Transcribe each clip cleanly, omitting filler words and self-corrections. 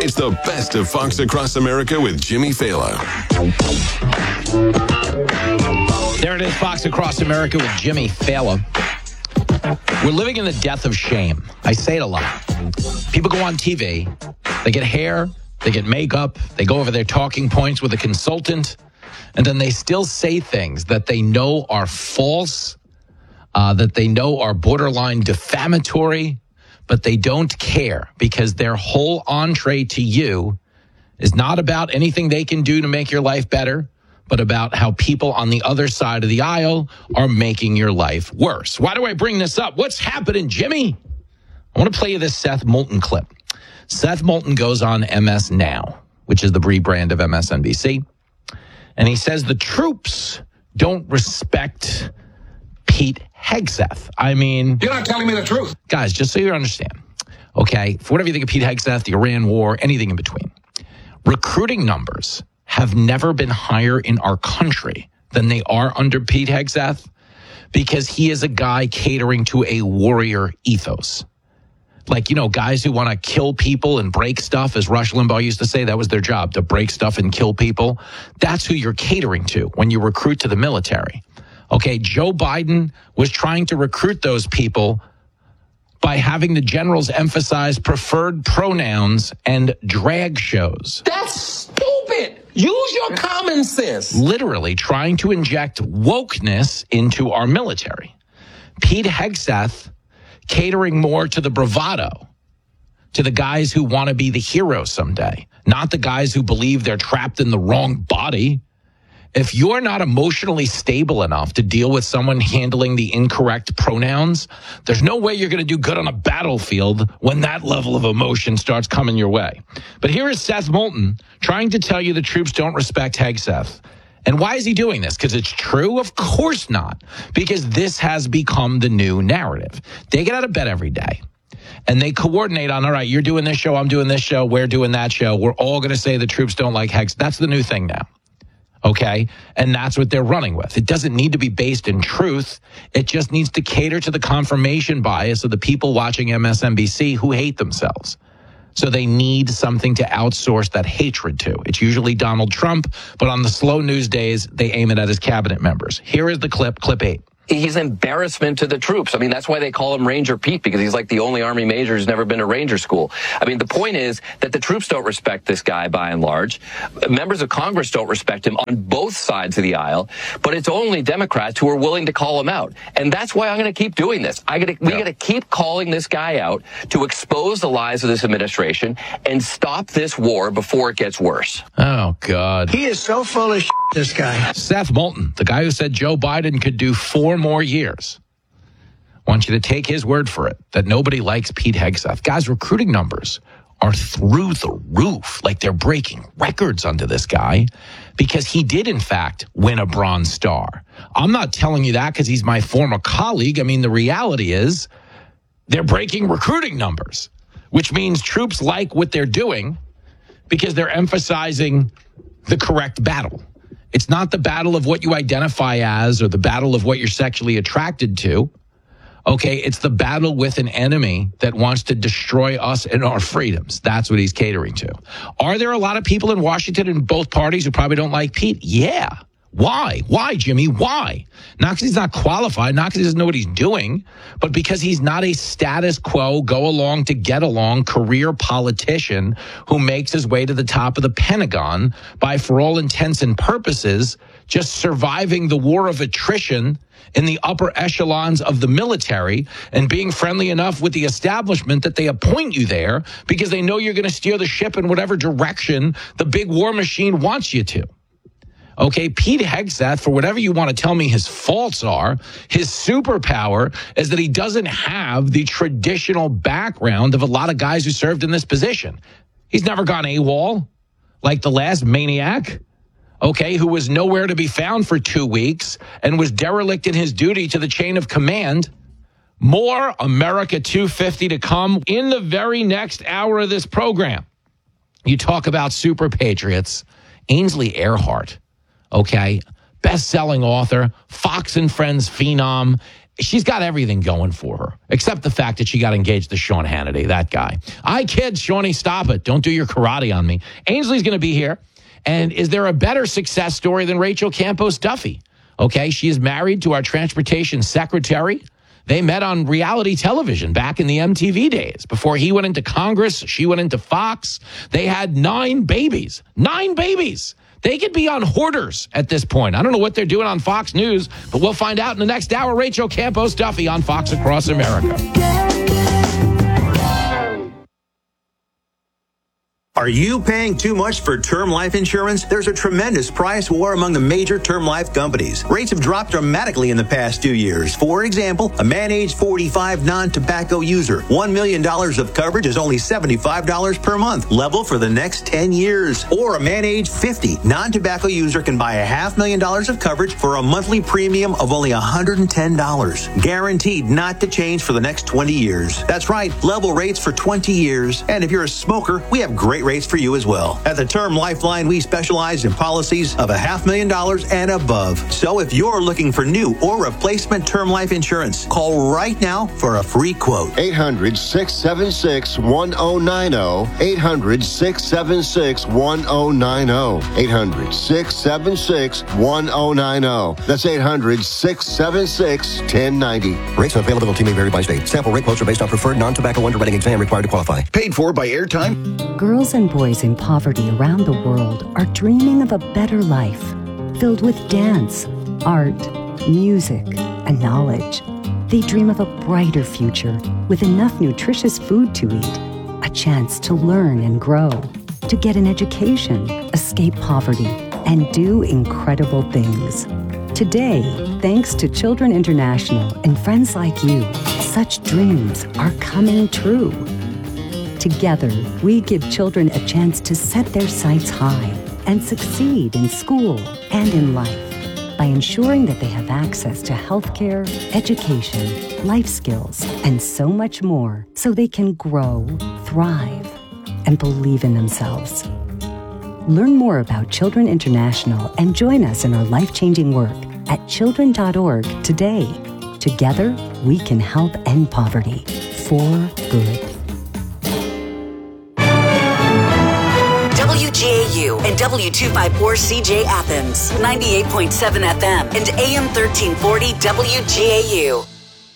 It's the best of Fox Across America with Jimmy Fallon. There it is, Fox Across America with Jimmy Fallon. We're living in the death of shame. I say it a lot. People go on TV, they get hair, they get makeup, they go over their talking points with a consultant, and then they still say things that they know are false, that they know are borderline defamatory, but they don't care because their whole entree to you is not about anything they can do to make your life better, but about how people on the other side of the aisle are making your life worse. Why do I bring this up? What's happening, Jimmy? I want to play you this Seth Moulton clip. Seth Moulton goes on MS Now, which is the rebrand of MSNBC, and he says the troops don't respect Pete Hegseth. I mean, you're not telling me the truth. Guys, just so you understand, okay, for whatever you think of Pete Hegseth, the Iran war, anything in between, recruiting numbers have never been higher in our country than they are under Pete Hegseth because he is a guy catering to a warrior ethos. Like, you know, guys who want to kill people and break stuff, as Rush Limbaugh used to say, that was their job, to break stuff and kill people. That's who you're catering to when you recruit to the military. Okay, Joe Biden was trying to recruit those people by having the generals emphasize preferred pronouns and drag shows. That's stupid. Use your common sense. Literally trying to inject wokeness into our military. Pete Hegseth catering more to the bravado, to the guys who want to be the hero someday, not the guys who believe they're trapped in the wrong body. If you're not emotionally stable enough to deal with someone handling the incorrect pronouns, there's no way you're going to do good on a battlefield when that level of emotion starts coming your way. But here is Seth Moulton trying to tell you the troops don't respect Hegseth. And why is he doing this? Because it's true? Of course not. Because this has become the new narrative. They get out of bed every day and they coordinate on, all right, you're doing this show, I'm doing this show, we're doing that show. We're all going to say the troops don't like Hegseth. That's the new thing now. Okay, and that's what they're running with. It doesn't need to be based in truth. It just needs to cater to the confirmation bias of the people watching MSNBC who hate themselves. So they need something to outsource that hatred to. It's usually Donald Trump, but on the slow news days, they aim it at his cabinet members. Here is the clip 8. He's an embarrassment to the troops. I mean, that's why they call him Ranger Pete, because he's like the only Army major who's never been to Ranger school. I mean, the point is that the troops don't respect this guy by and large. Members of Congress don't respect him on both sides of the aisle, but it's only Democrats who are willing to call him out. And that's why I'm going to keep doing this. We got to keep calling this guy out to expose the lies of this administration and stop this war before it gets worse. Oh, God. He is so full of shit, this guy. Seth Moulton, the guy who said Joe Biden could do 4 more years. I want you to take his word for it that nobody likes Pete Hegseth. Guys, recruiting numbers are through the roof. Like, they're breaking records under this guy because he did, in fact, win a Bronze Star. I'm not telling you that because he's my former colleague. I mean, the reality is they're breaking recruiting numbers, which means troops like what they're doing because they're emphasizing the correct battle. It's not the battle of what you identify as or the battle of what you're sexually attracted to. Okay, it's the battle with an enemy that wants to destroy us and our freedoms. That's what he's catering to. Are there a lot of people in Washington in both parties who probably don't like Pete? Yeah. Why? Why, Jimmy? Why? Not because he's not qualified, not because he doesn't know what he's doing, but because he's not a status quo, go along to get along career politician who makes his way to the top of the Pentagon by, for all intents and purposes, just surviving the war of attrition in the upper echelons of the military and being friendly enough with the establishment that they appoint you there because they know you're going to steer the ship in whatever direction the big war machine wants you to. Okay, Pete Hegseth, for whatever you want to tell me his faults are, his superpower is that he doesn't have the traditional background of a lot of guys who served in this position. He's never gone AWOL like the last maniac, okay, who was nowhere to be found for 2 weeks and was derelict in his duty to the chain of command. More America 250 to come in the very next hour of this program. You talk about super patriots, Ainsley Earhart. Okay, best-selling author, Fox and Friends phenom, she's got everything going for her, except the fact that she got engaged to Sean Hannity, that guy. I kid, Shawnee, stop it. Don't do your karate on me. Ainsley's going to be here. And is there a better success story than Rachel Campos Duffy? Okay, she is married to our transportation secretary. They met on reality television back in the MTV days. Before he went into Congress, she went into Fox. They had 9 babies. 9 babies. They could be on Hoarders at this point. I don't know what they're doing on Fox News, but we'll find out in the next hour. Rachel Campos Duffy on Fox Across America. Are you paying too much for term life insurance? There's a tremendous price war among the major term life companies. Rates have dropped dramatically in the past 2 years. For example, a man age 45 non-tobacco user, $1 million of coverage is only $75 per month, level for the next 10 years. Or a man age 50 non-tobacco user can buy $500,000 of coverage for a monthly premium of only $110, guaranteed not to change for the next 20 years. That's right, level rates for 20 years. And if you're a smoker, we have great rates for you as well. At the Term Lifeline, we specialize in policies of $500,000 and above. So if you're looking for new or replacement term life insurance, call right now for a free quote. 800-676-1090. 800-676-1090. 800-676-1090. That's 800-676-1090. Rates and availability may vary by state. Sample rate quotes are based on preferred non-tobacco underwriting exam required to qualify. Paid for by Airtime. Girls and boys in poverty around the world are dreaming of a better life, filled with dance, art, music, and knowledge. They dream of a brighter future with enough nutritious food to eat, a chance to learn and grow, to get an education, escape poverty, and do incredible things. Today, thanks to Children International and friends like you, such dreams are coming true. Together, we give children a chance to set their sights high and succeed in school and in life by ensuring that they have access to healthcare, education, life skills, and so much more so they can grow, thrive, and believe in themselves. Learn more about Children International and join us in our life-changing work at children.org today. Together, we can help end poverty for good. WGAU and W254CJ Athens, 98.7 FM and AM 1340 WGAU.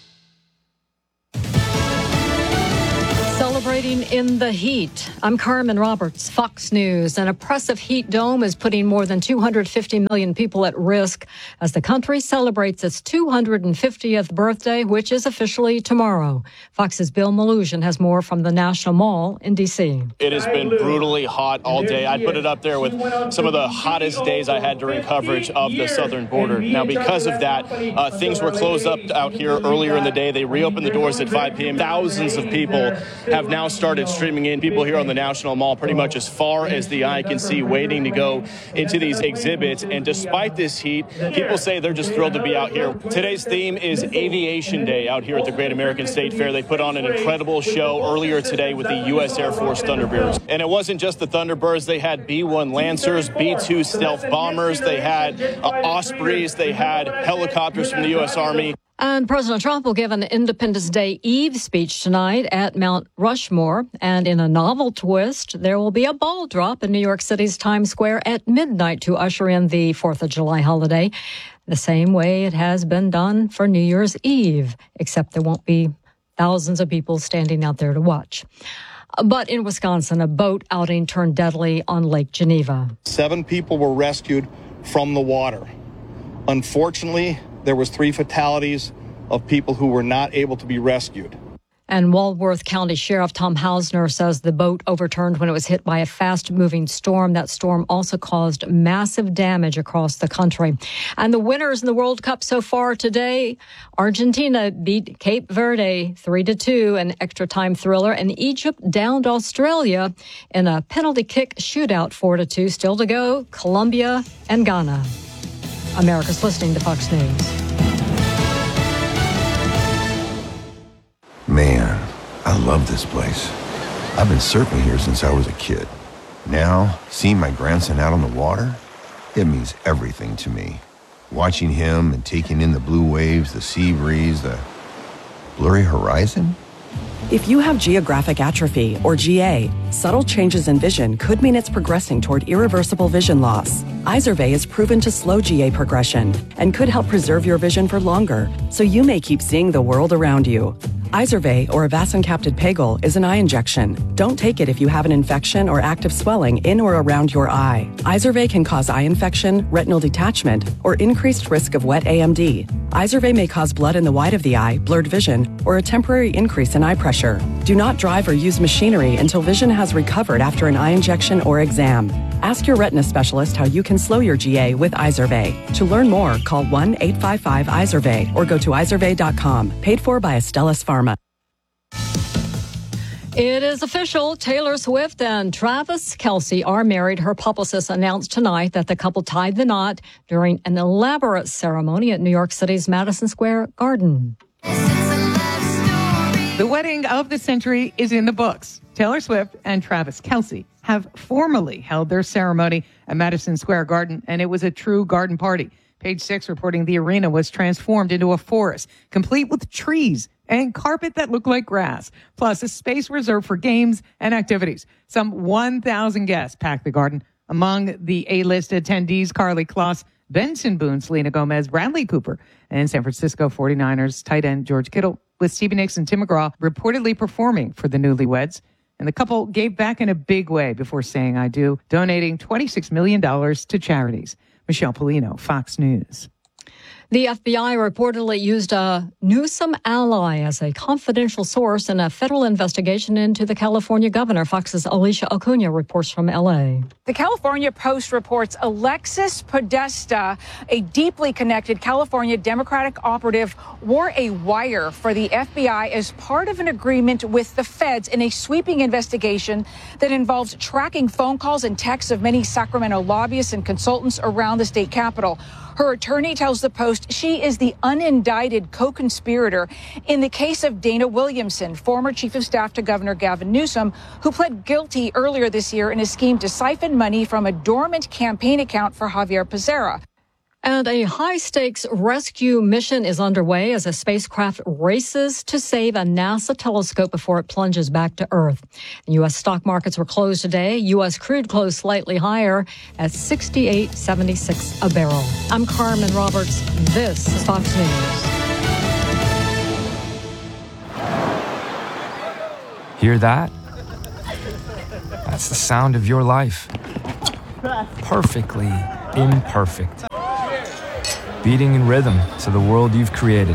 Celebrating in the heat. I'm Carmen Roberts, Fox News. An oppressive heat dome is putting more than 250 million people at risk as the country celebrates its 250th birthday, which is officially tomorrow. Fox's Bill Malugin has more from the National Mall in D.C. It has been brutally hot all day. I'd put it up there with some of the hottest days I had during coverage of the southern border. Now, because of that, things were closed up out here earlier in the day. They reopened the doors at 5 p.m. Thousands of people have now started streaming in. People here on the National Mall pretty much as far as the eye can see, waiting to go into these exhibits. And despite this heat, people say they're just thrilled to be out here. Today's theme is Aviation Day out here at the Great American State Fair. They put on an incredible show earlier today with the U.S. Air Force Thunderbirds. And it wasn't just the Thunderbirds. They had B-1 Lancers, B-2 stealth bombers. They had Ospreys. They had helicopters from the U.S. Army. And President Trump will give an Independence Day Eve speech tonight at Mount Rushmore. And in a novel twist, there will be a ball drop in New York City's Times Square at midnight to usher in the 4th of July holiday, the same way it has been done for New Year's Eve, except there won't be thousands of people standing out there to watch. But in Wisconsin, a boat outing turned deadly on Lake Geneva. 7 people were rescued from the water. Unfortunately, there was 3 fatalities of people who were not able to be rescued. And Walworth County Sheriff Tom Hausner says the boat overturned when it was hit by a fast-moving storm. That storm also caused massive damage across the country. And the winners in the World Cup so far today, Argentina beat Cape Verde 3-2, an extra-time thriller, and Egypt downed Australia in a penalty kick shootout 4-2. Still to go, Colombia and Ghana. America's listening to Fox News. Man, I love this place. I've been surfing here since I was a kid. Now, seeing my grandson out on the water, it means everything to me. Watching him and taking in the blue waves, the sea breeze, the blurry horizon. If you have geographic atrophy, or GA, subtle changes in vision could mean it's progressing toward irreversible vision loss. Izervay is proven to slow GA progression and could help preserve your vision for longer, so you may keep seeing the world around you. Izervay, or avacincaptad pegol, is an eye injection. Don't take it if you have an infection or active swelling in or around your eye. Izervay can cause eye infection, retinal detachment, or increased risk of wet AMD. Izervay may cause blood in the white of the eye, blurred vision, or a temporary increase in eye pressure. Do not drive or use machinery until vision has recovered after an eye injection or exam. Ask your retina specialist how you can slow your GA with Izervay. To learn more, call 1-855-IZERVAY or go to izervay.com. Paid for by Astellas Pharma. It is official. Taylor Swift and Travis Kelce are married. Her publicist announced tonight that the couple tied the knot during an elaborate ceremony at New York City's Madison Square Garden. The wedding of the century is in the books. Taylor Swift and Travis Kelce have formally held their ceremony at Madison Square Garden, and it was a true garden party. Page 6 reporting the arena was transformed into a forest, complete with trees and carpet that looked like grass, plus a space reserved for games and activities. Some 1,000 guests packed the garden. Among the A-list attendees, Carly Kloss, Benson Boone, Selena Gomez, Bradley Cooper, and San Francisco 49ers tight end George Kittle, with Stevie Nicks and Tim McGraw reportedly performing for the newlyweds. And the couple gave back in a big way before saying I do, donating $26 million to charities. Michelle Polino, Fox News. The FBI reportedly used a Newsom ally as a confidential source in a federal investigation into the California governor. Fox's Alicia Acuna reports from L.A. The California Post reports Alexis Podesta, a deeply connected California Democratic operative, wore a wire for the FBI as part of an agreement with the feds in a sweeping investigation that involved tracking phone calls and texts of many Sacramento lobbyists and consultants around the state capitol. Her attorney tells the Post she is the unindicted co-conspirator in the case of Dana Williamson, former chief of staff to Governor Gavin Newsom, who pled guilty earlier this year in a scheme to siphon money from a dormant campaign account for Javier Becerra. And a high-stakes rescue mission is underway as a spacecraft races to save a NASA telescope before it plunges back to Earth. U.S. stock markets were closed today. U.S. crude closed slightly higher at $68.76 a barrel. I'm Carmen Roberts. This is Fox News. Hear that? That's the sound of your life. Perfectly imperfect. Beating in rhythm to the world you've created.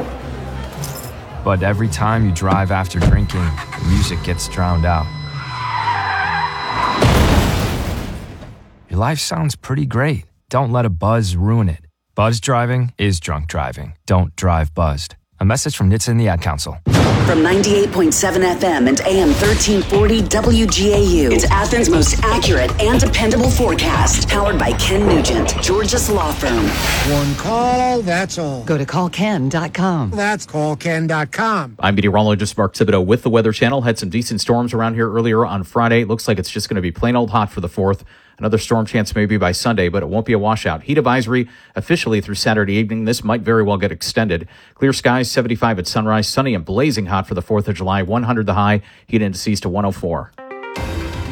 But every time you drive after drinking, the music gets drowned out. Your life sounds pretty great. Don't let a buzz ruin it. Buzz driving is drunk driving. Don't drive buzzed. A message from NHTSA and the Ad Council. From 98.7 FM and AM 1340 WGAU, it's Athens' most accurate and dependable forecast. Powered by Ken Nugent, George's Law Firm. One call, that's all. Go to callken.com. That's callken.com. I'm meteorologist Mark Thibodeau with the Weather Channel. Had some decent storms around here earlier on Friday. Looks like it's just going to be plain old hot for the 4th. Another storm chance maybe by Sunday, but it won't be a washout. Heat advisory officially through Saturday evening. This might very well get extended. Clear skies, 75 at sunrise. Sunny and blazing hot for the 4th of July. 100 the high. Heat indices to 104.